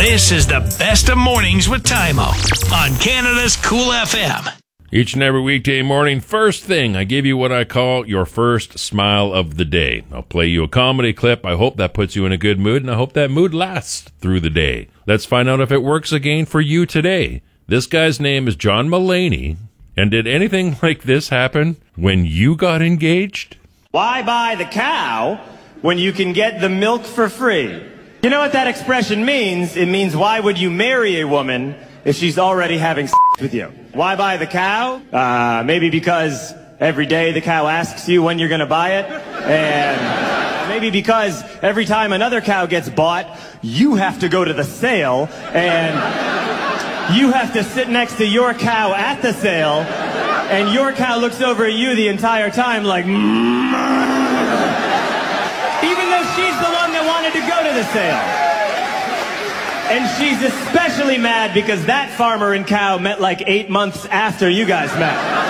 This is the best of mornings with Tymo on Canada's Cool FM. Each and every weekday morning, first thing, I give you what I call your first smile of the day. I'll play you a comedy clip. I hope that puts you in a good mood, and I hope that mood lasts through the day. Let's find out if it works again for you today. This guy's name is John Mulaney. And did anything like this happen when you got engaged? Why buy the cow when you can get the milk for free? You know what that expression means? It means, why would you marry a woman if she's already having sex with you? Why buy the cow? Maybe because every day the cow asks you when you're going to buy it. And maybe because every time another cow gets bought, you have to go to the sale. And you have to sit next to your cow at the sale. And your cow looks over at you the entire time like, even though she's the one that wanted to go to the sale. And she's especially mad because that farmer and cow met like 8 months after you guys met.